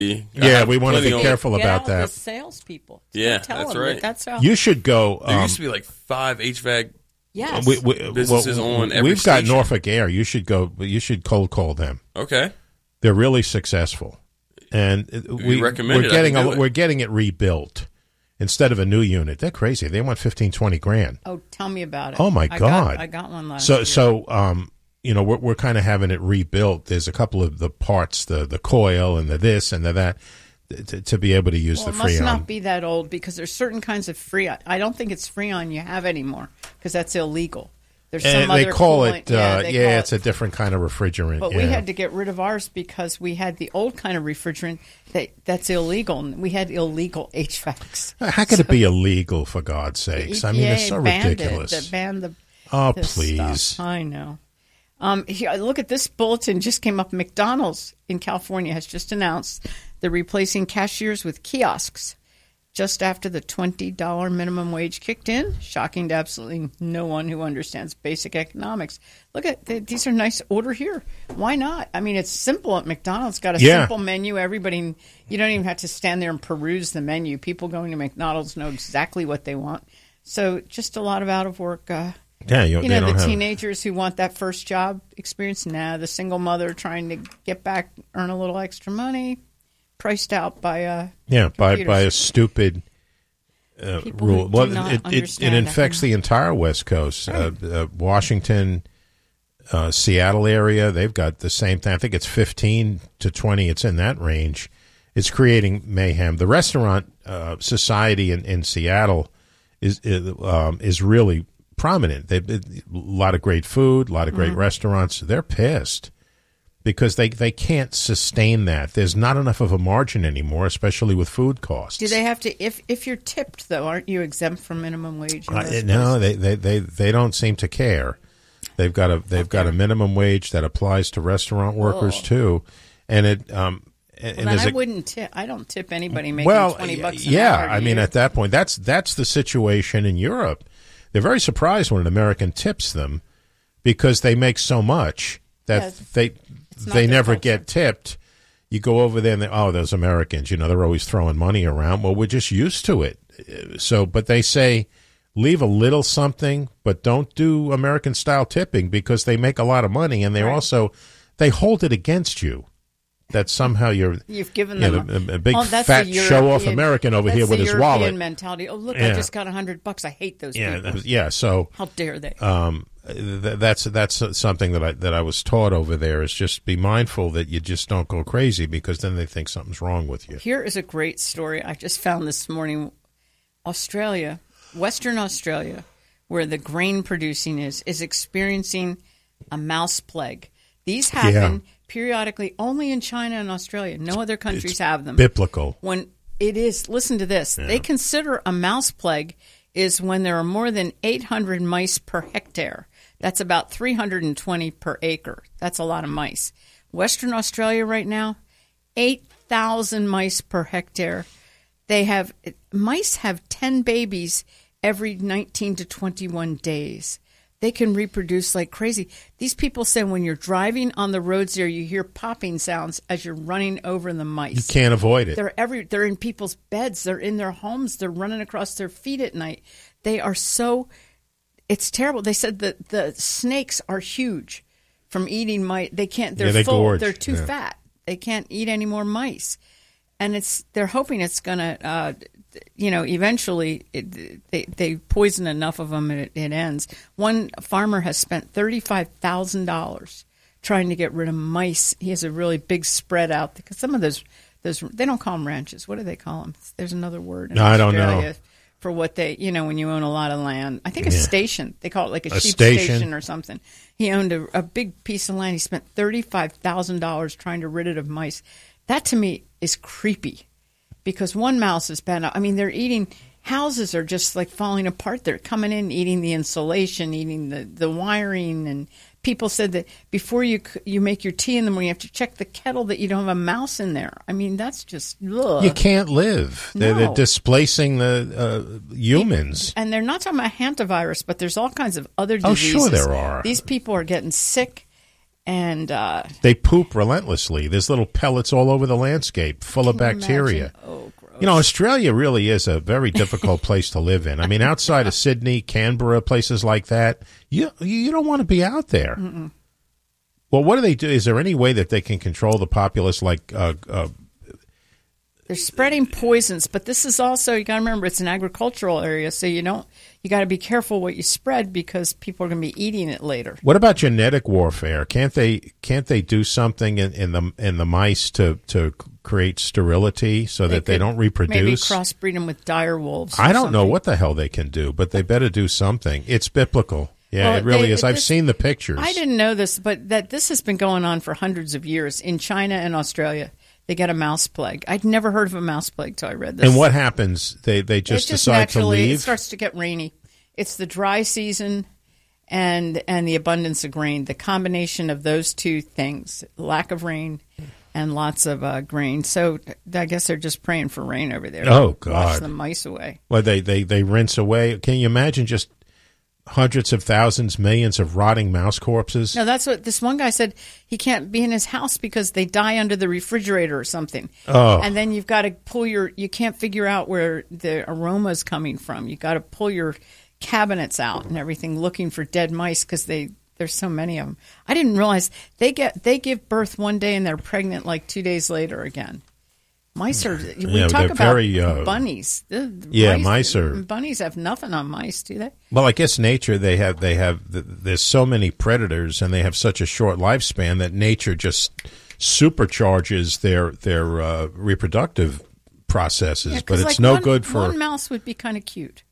Yeah, we want to be careful about that. The salespeople. Yeah, that's right. That's how you should go. There used to be like 5 HVAC businesses on every We've got station. Norfolk Air. You should go. You should cold call them. Okay. They're really successful, and we're getting it rebuilt instead of a new unit. They're crazy. They want 15, 20 grand. Oh, tell me about it. Oh my God! I got one last year. So we're kind of having it rebuilt. There's a couple of the parts, the coil and the this and the that, to be able to use the Freon. It must not be that old because there's certain kinds of Freon. I don't think it's Freon you have anymore because that's illegal. There's some they other call coolant. it. It's a different kind of refrigerant. But we had to get rid of ours because we had the old kind of refrigerant that's illegal. And we had illegal HVACs. How could it be illegal, for God's sakes? I mean, it's so ridiculous. They banned the please. Stuff. I know. Here, look at this bulletin. Just came up. McDonald's in California has just announced they're replacing cashiers with kiosks just after the $20 minimum wage kicked in. Shocking to absolutely no one who understands basic economics. Look at these are nice order here. Why not? I mean, it's simple at McDonald's. Got a simple menu. Everybody, you don't even have to stand there and peruse the menu. People going to McDonald's know exactly what they want. So just a lot of out of work. The teenagers who want that first job experience. The single mother trying to get back, earn a little extra money. Priced out by by a stupid rule. Well, it infects the entire West Coast, right. Washington, Seattle area. They've got the same thing. I think it's 15 to 20. It's in that range. It's creating mayhem. The restaurant society in Seattle is really prominent. They've a lot of great food, a lot of great restaurants. They're pissed. Because they can't sustain that. There's not enough of a margin anymore, especially with food costs. Do they have to? If you're tipped, though, aren't you exempt from minimum wage? No, they don't seem to care. They've got a minimum wage that applies to restaurant workers too, and it. I wouldn't tip. I don't tip anybody making $20 an hour. Yeah, I mean, at that point, that's the situation in Europe. They're very surprised when an American tips them because they make so much that they never get tipped. You go over there and those Americans, they're always throwing money around. Well, we're just used to it. So, but they say leave a little something, but don't do American style tipping because they make a lot of money and they hold it against you. That somehow you've given them a big fat show-off American over here with his wallet. That's the European mentality. Oh, look, I just got $100. I hate those people. So how dare they? That's something that I was taught over there is just be mindful that you just don't go crazy because then they think something's wrong with you. Here is a great story I just found this morning. Australia, Western Australia, where the grain producing is experiencing a mouse plague. These happen periodically only in China and Australia. No other countries have them. Biblical. When it is, listen to this. Yeah. They consider a mouse plague is when there are more than 800 mice per hectare. That's about 320 per acre. That's a lot of mice. Western Australia right now, 8,000 mice per hectare. Mice have 10 babies every 19 to 21 days. They can reproduce like crazy. These people say when you're driving on the roads there, you hear popping sounds as you're running over the mice. You can't avoid it. They're in people's beds. They're in their homes. They're running across their feet at night. They are so – it's terrible. They said that the snakes are huge from eating mice. They can't – they're full. Gorge. They're too fat. They can't eat any more mice. And they're hoping it's going to eventually they poison enough of them and it ends. One farmer has spent $35,000 trying to get rid of mice. He has a really big spread out because some of those they don't call them ranches. What do they call them? There's another word in Australia. I don't know. For what they, when you own a lot of land. I think a station. They call it like a sheep station or something. He owned a big piece of land. He spent $35,000 trying to rid it of mice. That to me is creepy. Because one mouse is bad. I mean, they're eating. Houses are just like falling apart. They're coming in, eating the insulation, eating the wiring. And people said that before you make your tea in the morning, you have to check the kettle that you don't have a mouse in there. I mean, that's just ugh. You can't live. No. They're displacing the humans. And they're not talking about hantavirus, but there's all kinds of other diseases. Oh, sure there are. These people are getting sick. And they poop relentlessly. There's little pellets all over the landscape full of bacteria. Oh, gross. You know, Australia really is a very difficult place to live in. I mean, outside of Sydney, Canberra, places like that, you don't want to be out there. Mm-mm. Well, what do they do? Is there any way that they can control the populace like they're spreading poisons, but this is also, you got to remember, it's an agricultural area, so you got to be careful what you spread because people are going to be eating it later. What about genetic warfare? Can't they do something in the mice to create sterility so that they don't reproduce? Maybe crossbreed them with dire wolves. I don't know what the hell they can do, but they better do something. It's biblical. Yeah, well, it really is. I've seen the pictures. I didn't know this, but that this has been going on for hundreds of years in China and Australia. They get a mouse plague. I'd never heard of a mouse plague till I read this. And what happens? They just decide to leave? It starts to get rainy. It's the dry season and the abundance of grain. The combination of those two things, lack of rain and lots of grain. So I guess they're just praying for rain over there. Oh, God. Wash the mice away. Well, they rinse away. Can you imagine just hundreds of thousands, millions of rotting mouse corpses? No, that's what this one guy said. He can't be in his house because they die under the refrigerator or something. Oh. And then you've got to pull you can't figure out where the aroma is coming from. You've got to pull your cabinets out and everything looking for dead mice because there's so many of them. I didn't realize they give birth one day and they're pregnant like 2 days later again. Mice are, we talk about very, bunnies. Mice are. Bunnies have nothing on mice, do they? Well, I guess nature, there's so many predators and they have such a short lifespan that nature just supercharges their reproductive processes. But it's no good for. One mouse would be kind of cute.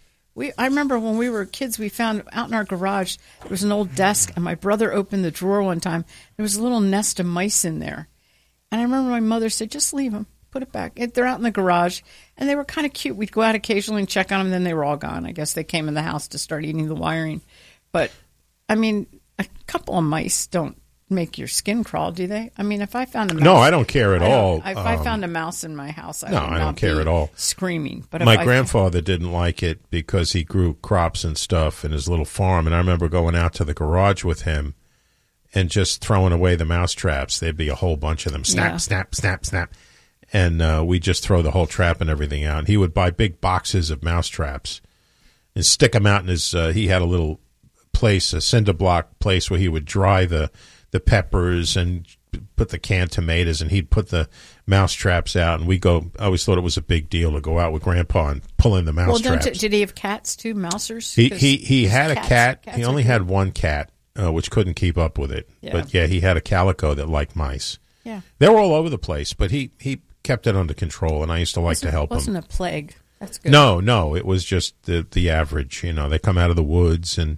I remember when we were kids, we found out in our garage, there was an old desk and my brother opened the drawer one time. There was a little nest of mice in there. And I remember my mother said, just leave them. Put it back. They're out in the garage, and they were kind of cute. We'd go out occasionally and check on them, and then they were all gone. I guess they came in the house to start eating the wiring. But, I mean, a couple of mice don't make your skin crawl, do they? I mean, if I found a mouse... No, I don't care at all. If I found a mouse in my house, I don't care at all. Screaming. But my grandfather didn't like it because he grew crops and stuff in his little farm, and I remember going out to the garage with him and just throwing away the mouse traps. There'd be a whole bunch of them. Snap, snap, snap, snap. And we'd just throw the whole trap and everything out. And he would buy big boxes of mouse traps and stick them out in his he had a little place, a cinder block place where he would dry the peppers and put the canned tomatoes, and he'd put the mouse traps out. And I always thought it was a big deal to go out with Grandpa and pull in the mouse traps. Did he have cats too, mousers? He had a cat. He only had one cat. Which couldn't keep up with it. Yeah. But, he had a calico that liked mice. Yeah. They were all over the place, but he kept it under control, and I used to like to help him. It wasn't a plague. That's good. No, it was just the average. They come out of the woods, and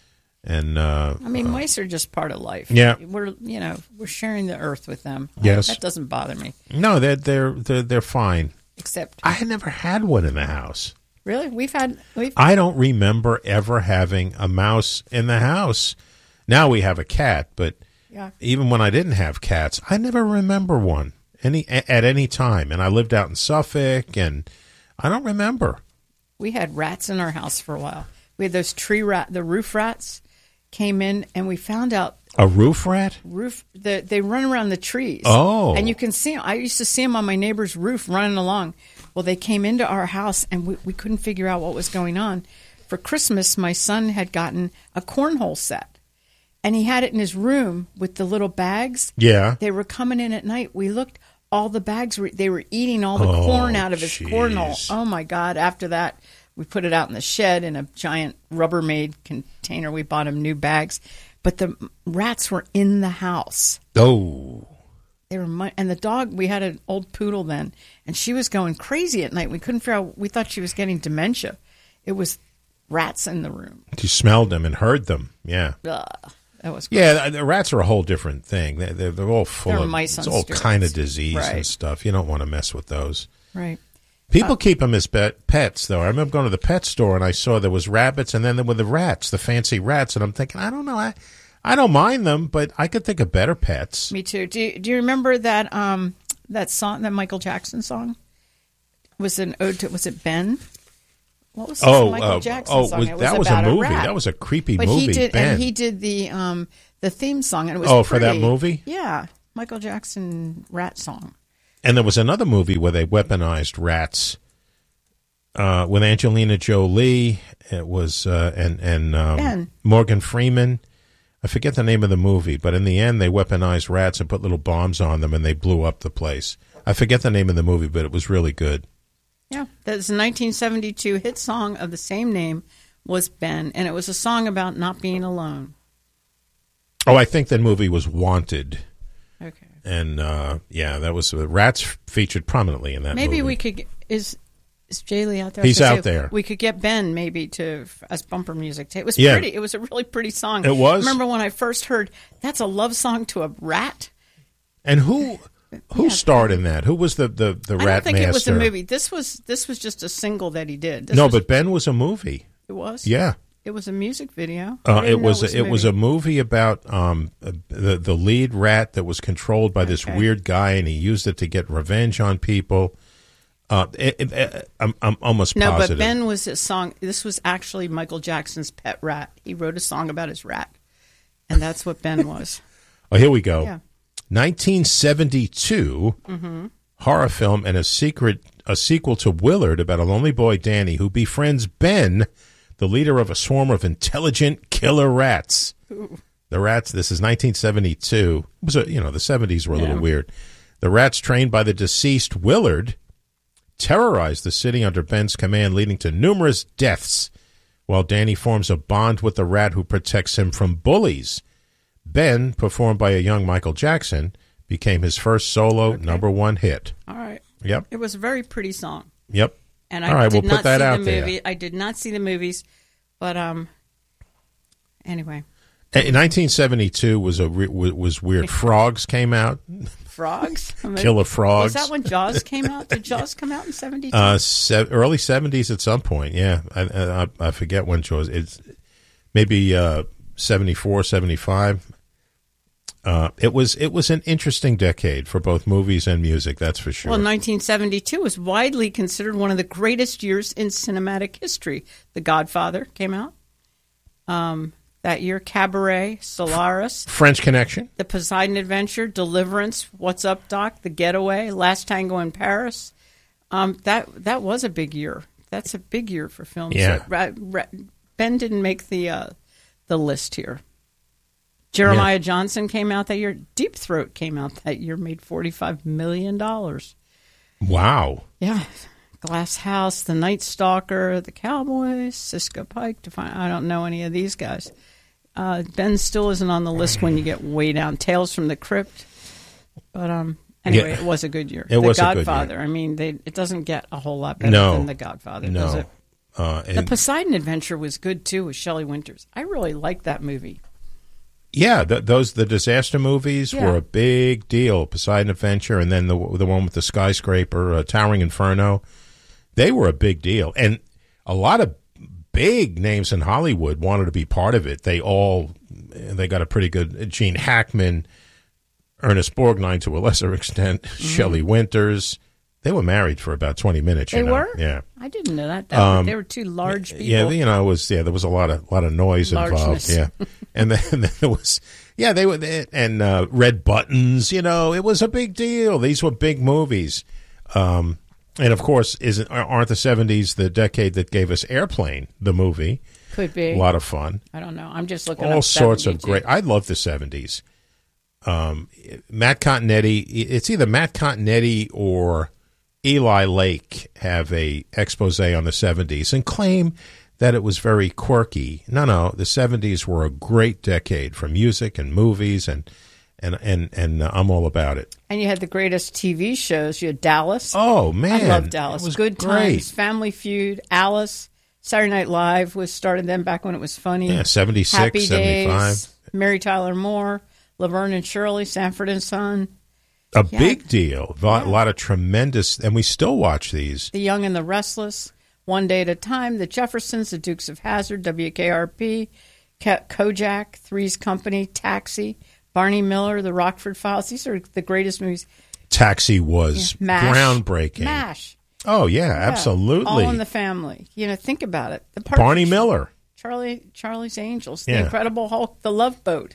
I mean, mice are just part of life. Yeah. We're sharing the earth with them. Yes. That doesn't bother me. No, they're fine. Except I had never had one in the house. Really? I don't remember ever having a mouse in the house. Now we have a cat, but even when I didn't have cats, I never remember one at any time. And I lived out in Suffolk, and I don't remember. We had rats in our house for a while. We had those the roof rats came in, and we found out a roof rat. They run around the trees. Oh, and you can see them. I used to see them on my neighbor's roof running along. Well, they came into our house, and we couldn't figure out what was going on. For Christmas, my son had gotten a cornhole set. And he had it in his room with the little bags. Yeah. They were coming in at night. We looked, all the bags, they were eating all the corn out of his cornhole. Oh, my God. After that, we put it out in the shed in a giant Rubbermaid container. We bought him new bags. But the rats were in the house. Oh. They were, and the dog, we had an old poodle then, and she was going crazy at night. We couldn't figure out, we thought she was getting dementia. It was rats in the room. You smelled them and heard them. Yeah. Ugh. The rats are a whole different thing. They're all full of mice it's all kind of disease and stuff. You don't want to mess with those. Right. People keep them as pets, though. I remember going to the pet store and I saw there was rabbits, and then there were the rats, the fancy rats, and I'm thinking, I don't know, I don't mind them, but I could think of better pets. Me too. Do you remember that that song, that Michael Jackson song? Was it Ben? What was the Michael Jackson song? That was a movie. That was a creepy movie. And he did the the theme song, and it was pretty. For that movie? Yeah, Michael Jackson rat song. And there was another movie where they weaponized rats with Angelina Jolie. It was and Morgan Freeman. I forget the name of the movie, but in the end, they weaponized rats and put little bombs on them, and they blew up the place. I forget the name of the movie, but it was really good. Yeah, that's a 1972 hit song of the same name was Ben, and it was a song about not being alone. Oh, I think that movie was Wanted. Okay. And, that was rats featured prominently in that movie. Maybe we could, is Jay Lee out there? He's out there. We could get Ben maybe as bumper music. It was pretty. It was a really pretty song. It was? Remember when I first heard, that's a love song to a rat? And who starred in that? Who was the rat master? I don't think it was a movie. This was just a single that he did. But Ben was a movie. It was? Yeah. It was a music video. It was a movie about the lead rat that was controlled by this weird guy, and he used it to get revenge on people. I'm almost positive. No, but Ben was a song. This was actually Michael Jackson's pet rat. He wrote a song about his rat, and that's what Ben was. Oh, here we go. Yeah. 1972 horror film and a sequel to Willard about a lonely boy, Danny, who befriends Ben, the leader of a swarm of intelligent killer rats. Ooh. The rats, this is 1972. It was the 70s were a little weird. The rats, trained by the deceased Willard, terrorized the city under Ben's command, leading to numerous deaths, while Danny forms a bond with the rat who protects him from bullies. Ben, performed by a young Michael Jackson, became his first solo #1 hit. All right. Yep. It was a very pretty song. Yep. And I did not see the movie. I did not see the movies, but anyway. In 1972 was weird. Frogs came out. Frogs? Killer Frogs. Was that when Jaws came out? Did Jaws come out in 72? Early 70s at some point, yeah. I forget when Jaws. It's maybe 74, 75. It was an interesting decade for both movies and music, that's for sure. Well, 1972 was widely considered one of the greatest years in cinematic history. The Godfather came out that year. Cabaret, Solaris, French Connection, The Poseidon Adventure, Deliverance, What's Up, Doc, The Getaway, Last Tango in Paris. That was a big year. That's a big year for films. Yeah. Ben didn't make the list here. Jeremiah Johnson came out that year. Deep Throat came out that year, made $45 million. Wow. Yeah. Glass House, The Night Stalker, The Cowboys, Cisco Pike. I don't know any of these guys. Ben still isn't on the list when you get way down. Tales from the Crypt. But anyway, it was a good year. It was Godfather. A good year. I mean, it doesn't get a whole lot better than The Godfather, does it? The Poseidon Adventure was good, too, with Shelley Winters. I really liked that movie. Yeah, the disaster movies were a big deal. Poseidon Adventure, and then the one with the skyscraper, Towering Inferno. They were a big deal, and a lot of big names in Hollywood wanted to be part of it. They got a pretty good Gene Hackman, Ernest Borgnine to a lesser extent, Shelley Winters. They were married for about 20 minutes. They were? Yeah. I didn't know that. They were two large people. Yeah, there was a lot of noise involved. Yeah, and then there was they were and Red Buttons. It was a big deal. These were big movies, and of course, aren't the 70s the decade that gave us Airplane, the movie? Could be a lot of fun. I don't know. I'm just looking all up sorts of great. I love the 70s. Matt Continetti. It's either Matt Continetti or Eli Lake have a expose on the 70s and claim that it was very quirky. No, the 70s were a great decade for music and movies, and I'm all about it. And you had the greatest TV shows. You had Dallas. Oh, man. I love Dallas. It was Good great. Times, Family Feud, Alice, Saturday Night Live was started then back when it was funny. Yeah, 76, Happy 75. Days, Mary Tyler Moore, Laverne and Shirley, Sanford and Son. A big deal. A lot of tremendous, and we still watch these. The Young and the Restless, One Day at a Time, The Jeffersons, The Dukes of Hazzard, WKRP, Kojak, Three's Company, Taxi, Barney Miller, The Rockford Files. These are the greatest movies. Taxi was groundbreaking. MASH. Oh, yeah, absolutely. All in the Family. Think about it. Barney Miller. Charlie's Angels, The Incredible Hulk, The Love Boat.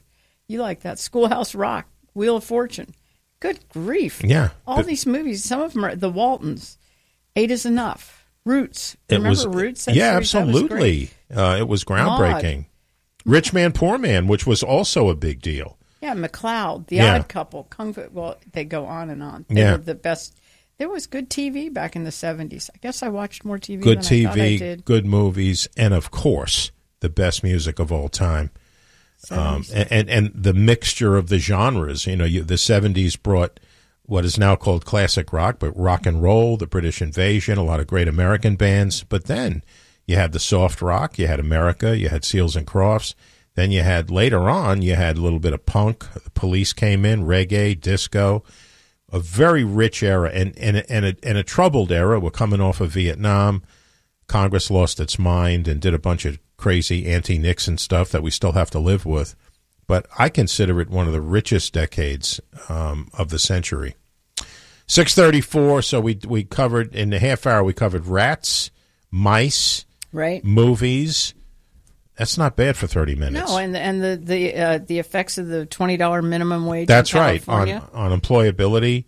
You like that. Schoolhouse Rock, Wheel of Fortune. Good grief. Yeah. All these movies, some of them are The Waltons. 8 is Enough. Roots. Remember Roots? Yeah, absolutely. It was groundbreaking. Maud. Rich Man, Poor Man, which was also a big deal. Yeah, McCloud, The Odd Couple, Kung Fu. Well, they go on and on. They were the best. There was good TV back in the 70s. I guess I watched more TV than I thought I did. Good movies, and of course, the best music of all time. And the mixture of the genres. You know, the 70s brought what is now called classic rock, but rock and roll, the British Invasion, a lot of great American bands. But then you had the soft rock, you had America, you had Seals and Crofts. Then you had, later on, you had a little bit of punk. The Police came in, reggae, disco. A very rich era and a troubled era. We're coming off of Vietnam. Congress lost its mind and did a bunch of crazy anti-Nixon stuff that we still have to live with. But I consider it one of the richest decades of the century. 6:34, so we covered, in the half hour, we covered rats, mice, movies. That's not bad for 30 minutes. No, and the effects of the $20 minimum wage. That's right, on employability.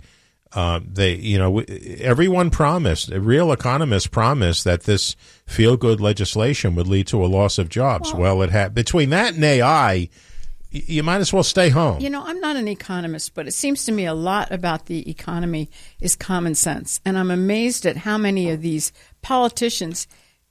Everyone promised, real economists promised that this feel-good legislation would lead to a loss of jobs. Well, it had. Between that and AI, you might as well stay home. You know, I'm not an economist, but it seems to me a lot about the economy is common sense, and I'm amazed at how many of these politicians.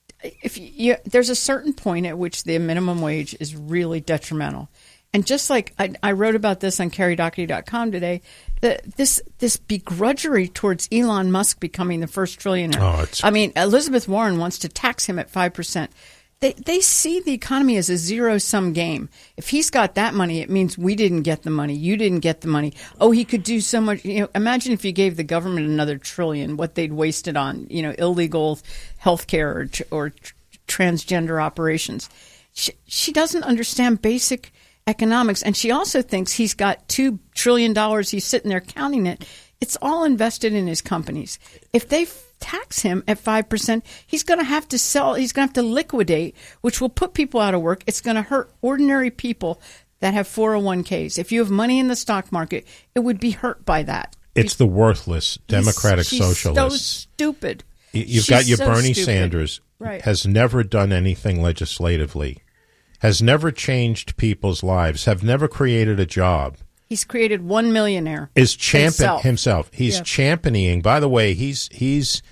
There's a certain point at which the minimum wage is really detrimental. And just like I wrote about this on CarrieDoherty.com today, this begrudgery towards Elon Musk becoming the first trillionaire. Elizabeth Warren wants to tax him at 5%. They see the economy as a zero-sum game. If he's got that money, it means we didn't get the money. You didn't get the money. Oh, he could do so much. You know, imagine if you gave the government another $1 trillion, what they'd waste it on, illegal health care or transgender operations. She doesn't understand basic economics, and she also thinks he's got $2 trillion. He's sitting there counting it. It's all invested in his companies. If they tax him at 5%, he's going to have to sell. He's going to have to liquidate, which will put people out of work. It's going to hurt ordinary people that have 401ks. If you have money in the stock market, it would be hurt by that. It's the worthless Democratic socialists. So stupid. You've got your Bernie Sanders, has never done anything legislatively, has never changed people's lives, have never created a job. He's created one millionaire. Is champion himself. He's championing. By the way, he's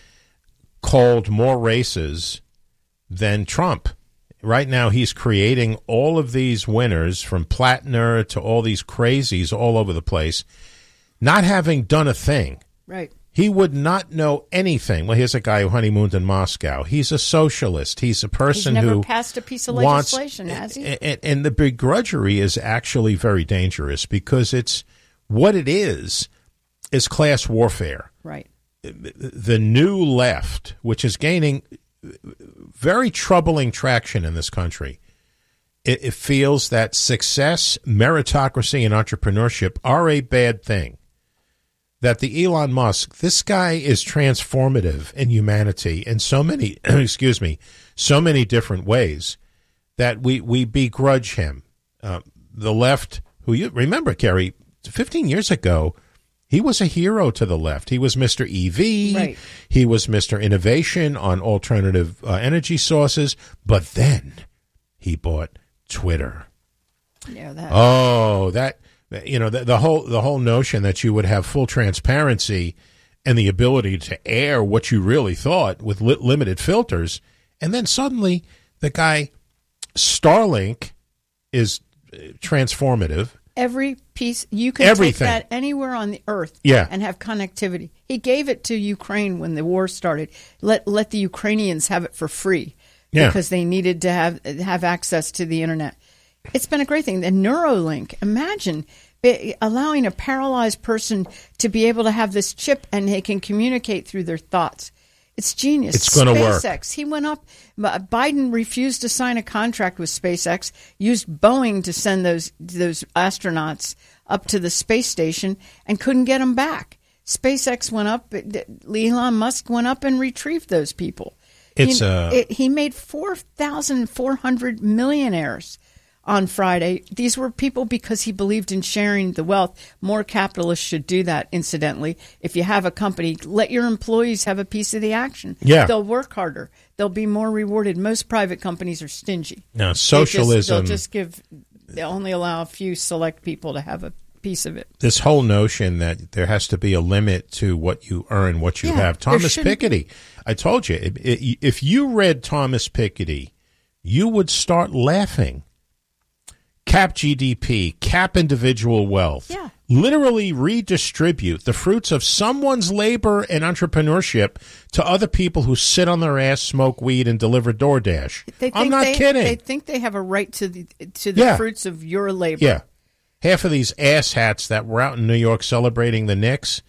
called more races than Trump. Right now, he's creating all of these winners, from Platner to all these crazies all over the place, not having done a thing. Right. He would not know anything. Well, here's a guy who honeymooned in Moscow. He's a socialist. He's a person who He's never passed a piece of legislation, has he? And the begrudgery is actually very dangerous, because it's what it is class warfare. Right. The new left, which is gaining very troubling traction in this country, it feels that success, meritocracy, and entrepreneurship are a bad thing. That the Elon Musk, this guy is transformative in humanity in so many, so many different ways, that we begrudge him. The left, who you remember, Carrie, 15 years ago, he was a hero to the left. He was Mr. EV. Right. He was Mr. Innovation on alternative energy sources. But then he bought Twitter. Yeah, the whole notion that you would have full transparency and the ability to air what you really thought with limited filters, and then suddenly the guy, Starlink, is transformative. Every piece, you can take that anywhere on the earth and have connectivity. He gave it to Ukraine when the war started. Let the Ukrainians have it for free because they needed to have access to the internet. It's been a great thing. The Neuralink, imagine allowing a paralyzed person to be able to have this chip and they can communicate through their thoughts. It's genius. It's going to work. SpaceX, he went up. Biden refused to sign a contract with SpaceX, used Boeing to send those astronauts up to the space station and couldn't get them back. SpaceX went up. Elon Musk went up and retrieved those people. He made 4,400 millionaires on Friday. These were people because he believed in sharing the wealth. More capitalists should do that, incidentally. If you have a company, let your employees have a piece of the action. Yeah. They'll work harder. They'll be more rewarded. Most private companies are stingy. Now, socialism... They'll only allow a few select people to have a piece of it. This whole notion that there has to be a limit to what you earn, what you have. Thomas Piketty, I told you, if you read Thomas Piketty, you would start laughing. Cap GDP, cap individual wealth. Yeah. Literally redistribute the fruits of someone's labor and entrepreneurship to other people who sit on their ass, smoke weed, and deliver DoorDash. I'm not kidding. They think they have a right to the fruits of your labor. Yeah. Half of these asshats that were out in New York celebrating the Knicks,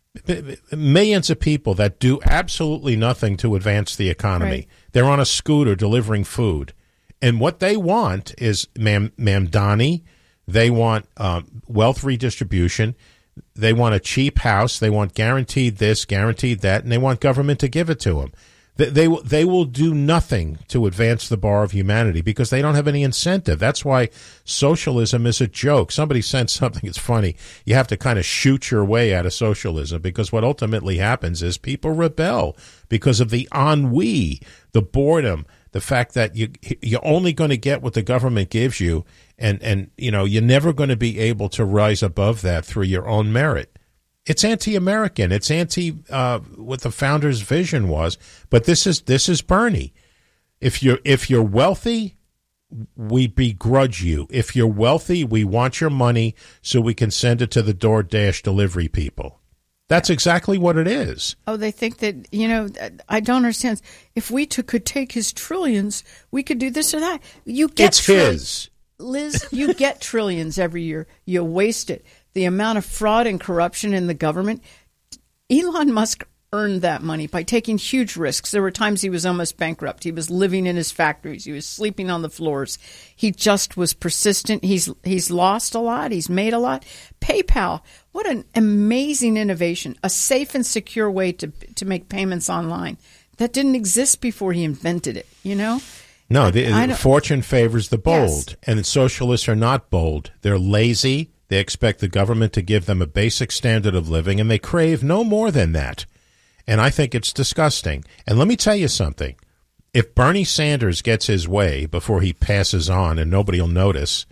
millions of people that do absolutely nothing to advance the economy. Right. They're on a scooter delivering food. And what they want is Mamdani. They want wealth redistribution. They want a cheap house. They want guaranteed this, guaranteed that, and they want government to give it to them. They will do nothing to advance the bar of humanity because they don't have any incentive. That's why socialism is a joke. Somebody sent something, it's funny. You have to kind of shoot your way out of socialism because what ultimately happens is people rebel because of the ennui, the boredom, the fact that you're only going to get what the government gives you, and you're never going to be able to rise above that through your own merit. It's anti-American. It's anti what the founder's vision was. But this is Bernie. If you're wealthy, we begrudge you. If you're wealthy, we want your money so we can send it to the DoorDash delivery people. That's exactly what it is. Oh, they think that, I don't understand. If we could take his trillions, we could do this or that. It's his. Liz, you get trillions every year. You waste it. The amount of fraud and corruption in the government, Elon Musk earned that money by taking huge risks. There were times he was almost bankrupt. He was living in his factories. He was sleeping on the floors. He just was persistent. He's lost a lot. He's made a lot. PayPal, what an amazing innovation, a safe and secure way to make payments online. That didn't exist before he invented it, No, fortune favors the bold, yes. And socialists are not bold. They're lazy. They expect the government to give them a basic standard of living, and they crave no more than that. And I think it's disgusting. And let me tell you something. If Bernie Sanders gets his way before he passes on and nobody will notice,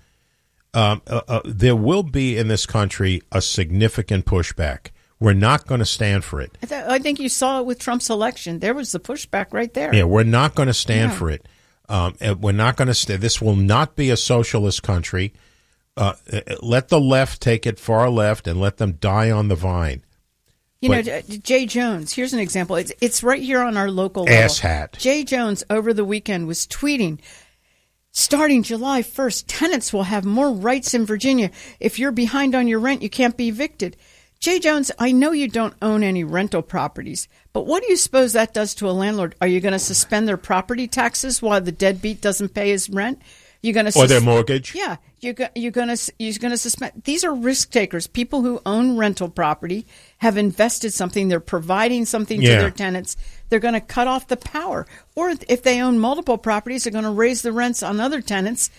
there will be in this country a significant pushback. We're not going to stand for it. I think you saw it with Trump's election. There was the pushback right there. Yeah, we're not going to stand for it. We're not going to stand. This will not be a socialist country. Let the left take it far left and let them die on the vine. Jay Jones, here's an example. It's right here on our local asshat. Jay Jones over the weekend was tweeting, starting July 1st, tenants will have more rights in Virginia. If you're behind on your rent, you can't be evicted. Jay Jones, I know you don't own any rental properties, but what do you suppose that does to a landlord? Are you going to suspend their property taxes while the deadbeat doesn't pay his rent? You're going to or their mortgage? Yeah, you're going to suspend. These are risk takers. People who own rental property have invested something. They're providing something to their tenants. They're going to cut off the power. Or if they own multiple properties, they're going to raise the rents on other tenants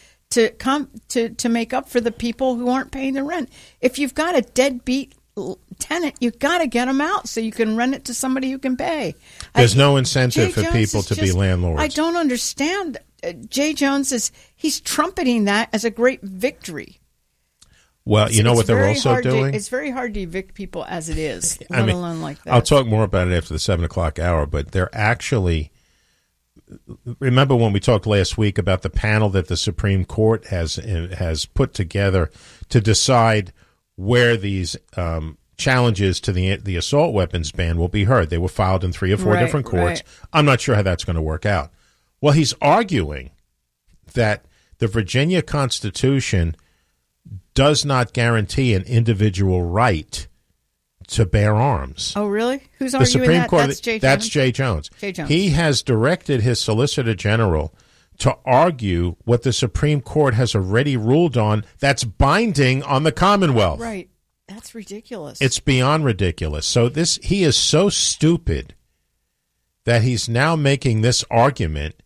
to make up for the people who aren't paying the rent. If you've got a deadbeat tenant, you've got to get them out so you can rent it to somebody who can pay. There's no incentive for people to be landlords. I don't understand. Jay Jones he's trumpeting that as a great victory. Well, you know what they're also doing? It's very hard to evict people as it is, let alone like that. I'll talk more about it after the 7 o'clock hour, but they're actually, remember when we talked last week about the panel that the Supreme Court has put together to decide where these challenges to the assault weapons ban will be heard. They were filed in 3 or 4 different courts. Right. I'm not sure how that's going to work out. Well, he's arguing that the Virginia Constitution does not guarantee an individual right to bear arms. Oh, really? Who's arguing Supreme that? Court, That's Jay Jones? That's Jay Jones. Jay Jones. He has directed his Solicitor General to argue what the Supreme Court has already ruled on that's binding on the Commonwealth. Right. That's ridiculous. It's beyond ridiculous. So he is so stupid that he's now making this argument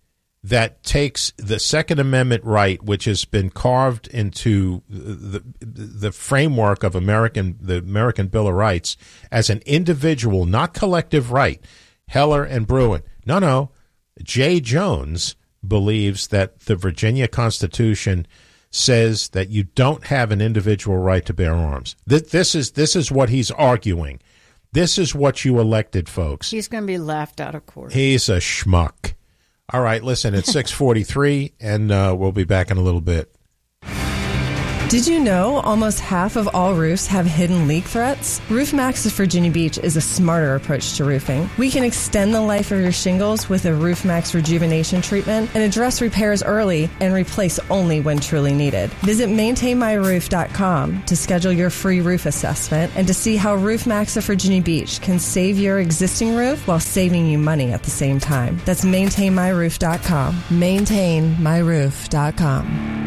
that takes the Second Amendment right, which has been carved into the framework of the American Bill of Rights, as an individual, not collective right. Heller and Bruen. No. Jay Jones believes that the Virginia Constitution says that you don't have an individual right to bear arms. This is what he's arguing. This is what you elected, folks. He's going to be laughed out of court. He's a schmuck. All right, listen, it's 6:43, and we'll be back in a little bit. Did you know almost half of all roofs have hidden leak threats? RoofMax of Virginia Beach is a smarter approach to roofing. We can extend the life of your shingles with a RoofMax rejuvenation treatment and address repairs early and replace only when truly needed. Visit maintainmyroof.com to schedule your free roof assessment and to see how RoofMax of Virginia Beach can save your existing roof while saving you money at the same time. That's maintainmyroof.com. Maintainmyroof.com.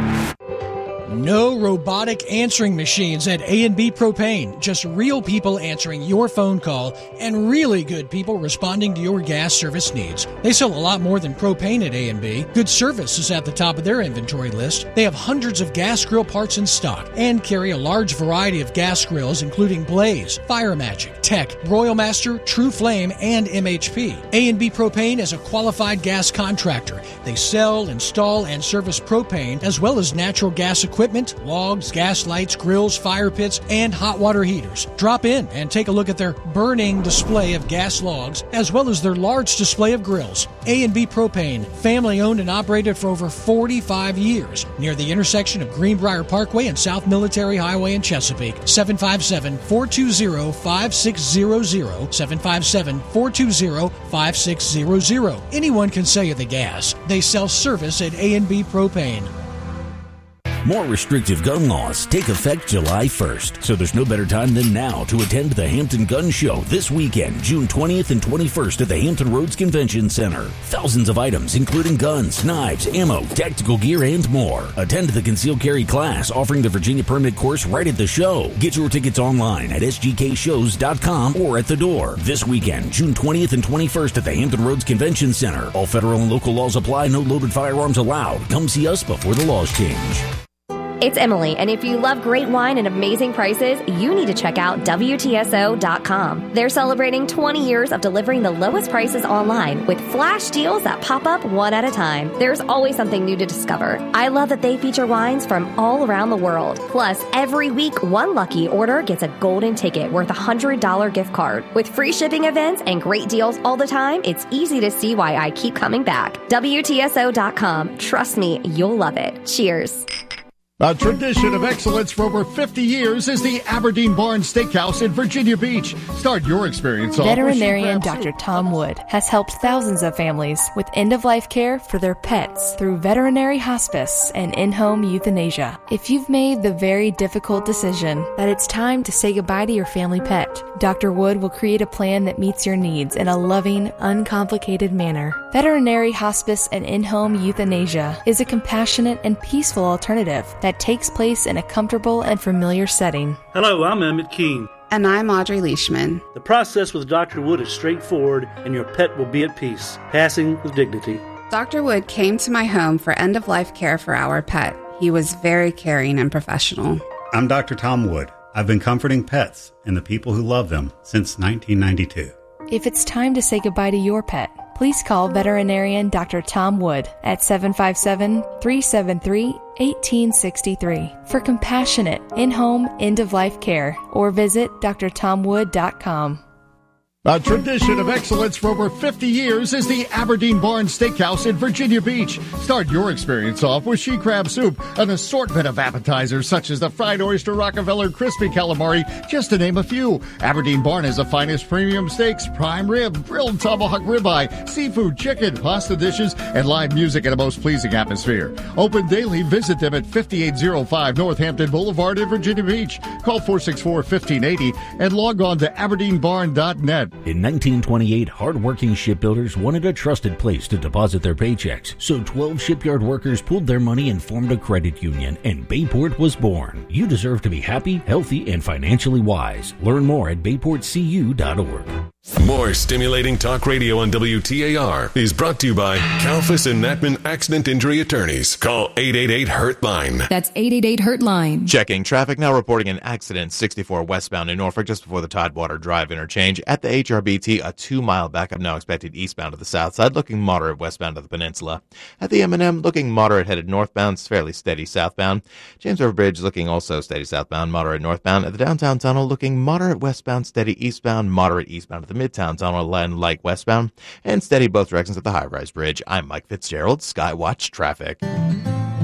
No robotic answering machines at A&B Propane. Just real people answering your phone call and really good people responding to your gas service needs. They sell a lot more than propane at A&B. Good service is at the top of their inventory list. They have hundreds of gas grill parts in stock and carry a large variety of gas grills including Blaze, Fire Magic, Tech, Royal Master, True Flame, and MHP. A&B Propane is a qualified gas contractor. They sell, install, and service propane as well as natural gas equipment, logs, gas lights, grills, fire pits, and hot water heaters. Drop in and take a look at their burning display of gas logs, as well as their large display of grills. A&B Propane, family owned and operated for over 45 years, near the intersection of Greenbrier Parkway and South Military Highway in Chesapeake. 757-420-5600, 757-420-5600. Anyone can sell you the gas. They sell service at A&B Propane. More restrictive gun laws take effect July 1st, so there's no better time than now to attend the Hampton Gun Show this weekend, June 20th and 21st at the Hampton Roads Convention Center. Thousands of items, including guns, knives, ammo, tactical gear, and more. Attend the concealed carry class offering the Virginia Permit course right at the show. Get your tickets online at sgkshows.com or at the door. This weekend, June 20th and 21st at the Hampton Roads Convention Center. All federal and local laws apply. No loaded firearms allowed. Come see us before the laws change. It's Emily, and if you love great wine and amazing prices, you need to check out WTSO.com. They're celebrating 20 years of delivering the lowest prices online with flash deals that pop up one at a time. There's always something new to discover. I love that they feature wines from all around the world. Plus, every week, one lucky order gets a golden ticket worth a $100 gift card. With free shipping events and great deals all the time, it's easy to see why I keep coming back. WTSO.com. Trust me, you'll love it. Cheers. A tradition of excellence for over 50 years is the Aberdeen Barn Steakhouse in Virginia Beach. Start your experience off. Veterinarian Dr. Tom Wood has helped thousands of families with end-of-life care for their pets through veterinary hospice and in-home euthanasia. If you've made the very difficult decision that it's time to say goodbye to your family pet, Dr. Wood will create a plan that meets your needs in a loving, uncomplicated manner. Veterinary hospice and in-home euthanasia is a compassionate and peaceful alternative that takes place in a comfortable and familiar setting. Hello, I'm Emmett Keene. And I'm Audrey Leishman. The process with Dr. Wood is straightforward, and your pet will be at peace, passing with dignity. Dr. Wood came to my home for end-of-life care for our pet. He was very caring and professional. I'm Dr. Tom Wood. I've been comforting pets and the people who love them since 1992. If it's time to say goodbye to your pet, please call veterinarian Dr. Tom Wood at 757-373-1863 for compassionate in-home end-of-life care, or visit drtomwood.com. A tradition of excellence for over 50 years is the Aberdeen Barn Steakhouse in Virginia Beach. Start your experience off with she crab soup, an assortment of appetizers such as the fried oyster, Rockefeller, crispy calamari, just to name a few. Aberdeen Barn has the finest premium steaks, prime rib, grilled tomahawk ribeye, seafood, chicken, pasta dishes, and live music in a most pleasing atmosphere. Open daily. Visit them at 5805 Northampton Boulevard in Virginia Beach. Call 464-1580 and log on to aberdeenbarn.net. In 1928, hard-working shipbuilders wanted a trusted place to deposit their paychecks, so 12 shipyard workers pooled their money and formed a credit union, and Bayport was born. You deserve to be happy, healthy, and financially wise. Learn more at bayportcu.org. More stimulating talk radio on WTAR is brought to you by Kalfas and Natman Accident Injury Attorneys. Call 888-HURT-LINE. That's 888-HURT-LINE. Checking traffic now, reporting an accident 64 westbound in Norfolk just before the Tidewater Drive interchange. At the HRBT, a 2-mile backup now expected eastbound to the south side, looking moderate westbound to the peninsula. At the M&M, looking moderate headed northbound, fairly steady southbound. James River Bridge looking also steady southbound, moderate northbound. At the downtown tunnel, looking moderate westbound, steady eastbound, moderate eastbound to the Midtown Tunnel and light westbound, and steady both directions at the High Rise Bridge. I'm Mike Fitzgerald, Skywatch Traffic.